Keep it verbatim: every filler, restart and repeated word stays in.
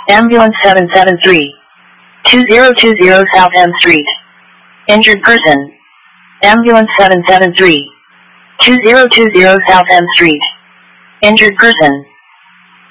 Ambulance seven seven three, two zero two zero South M Street. Injured person. Ambulance seven seven three, two zero two zero South M Street. Injured person.